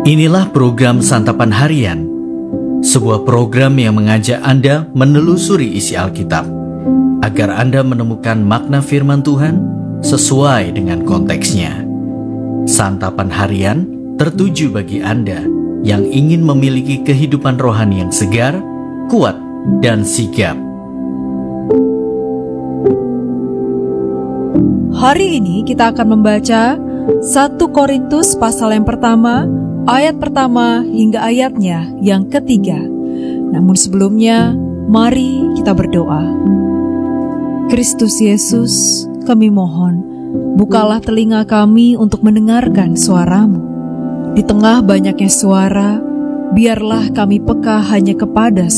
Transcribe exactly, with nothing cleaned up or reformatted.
Inilah program Santapan Harian, sebuah program yang mengajak Anda menelusuri isi Alkitab, agar Anda menemukan makna firman Tuhan sesuai dengan konteksnya. Santapan Harian tertuju bagi Anda yang ingin memiliki kehidupan rohani yang segar, kuat, dan sigap. Hari ini kita akan membaca satu Korintus pasal yang pertama, ayat pertama hingga ayatnya yang ketiga. Namun sebelumnya, mari kita berdoa. Kristus Yesus, kami mohon, bukalah telinga kami untuk mendengarkan suara-Mu. Di tengah banyaknya suara, biarlah kami peka hanya kepada